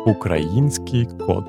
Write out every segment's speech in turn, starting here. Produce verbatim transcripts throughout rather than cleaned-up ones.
Український код.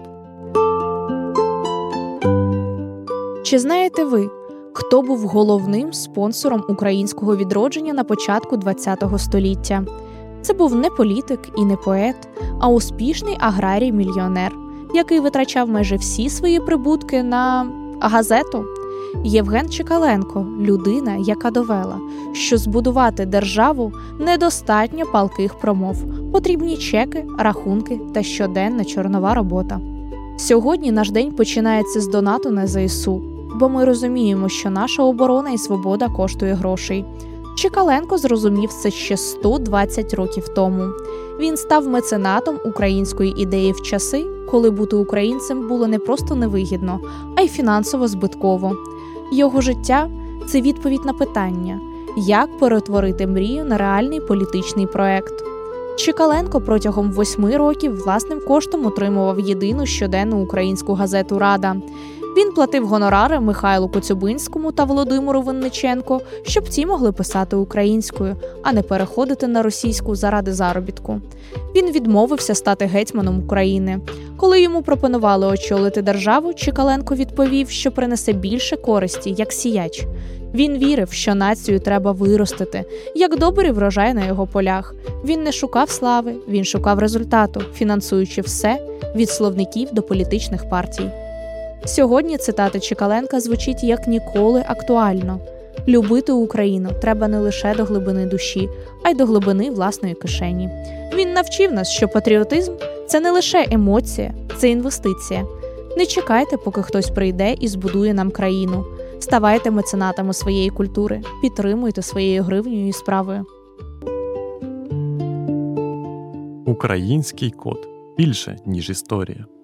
Чи знаєте ви, хто був головним спонсором українського відродження на початку ХХ століття? Це був не політик і не поет, а успішний аграрій-мільйонер, який витрачав майже всі свої прибутки на газету. Євген Чекаленко – людина, яка довела, що збудувати державу недостатньо палких промов, потрібні чеки, рахунки та щоденна чорнова робота. Сьогодні наш день починається з донату на зе ес у, бо ми розуміємо, що наша оборона і свобода коштує грошей. Чекаленко зрозумів це ще сто двадцять років тому. Він став меценатом української ідеї в часи, коли бути українцем було не просто невигідно, а й фінансово збитково. Його життя – це відповідь на питання, як перетворити мрію на реальний політичний проект. Чекаленко протягом восьми років власним коштом утримував єдину щоденну українську газету «Рада». Він платив гонорари Михайлу Коцюбинському та Володимиру Винниченку, щоб ті могли писати українською, а не переходити на російську заради заробітку. Він відмовився стати гетьманом України. Коли йому пропонували очолити державу, Чекаленко відповів, що принесе більше користі, як сіяч. Він вірив, що націю треба виростити, як добрий врожай на його полях. Він не шукав слави, він шукав результату, фінансуючи все від словників до політичних партій. Сьогодні цитата Чекаленка звучить як ніколи актуально. Любити Україну треба не лише до глибини душі, а й до глибини власної кишені. Він навчив нас, що патріотизм – це не лише емоція, це інвестиція. Не чекайте, поки хтось прийде і збудує нам країну. Ставайте меценатами своєї культури, підтримуйте своєю гривнею і справою. Український код. Більше, ніж історія.